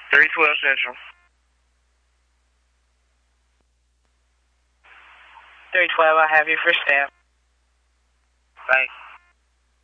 312 Central. 312, I'll have you for staff. Thanks.